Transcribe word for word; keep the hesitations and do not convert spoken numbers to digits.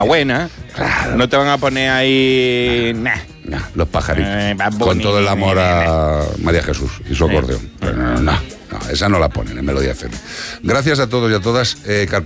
buena. Claro. No te van a poner ahí... Nah. No, los pajaritos. Eh, Bad Con Bunny, todo el amor a María Jesús y su Eh. acordeón. Pero no, no, no, esa no la ponen en Melodía F M. Gracias a todos y a todas. Eh,